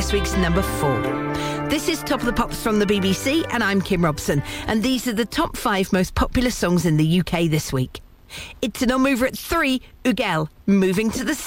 this week's number 4. This is Top of the Pops from the BBC, and I'm Kim Robson, and these are the top 5 most popular songs in the UK this week. It's a non-mover at 3, Ugel, Moving to the Sun.